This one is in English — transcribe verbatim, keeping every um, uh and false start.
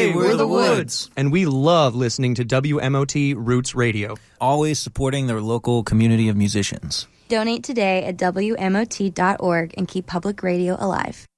Hey, we're the Woods. And we love listening to W M O T Roots Radio. Always supporting their local community of musicians. Donate today at W M O T dot org and keep public radio alive.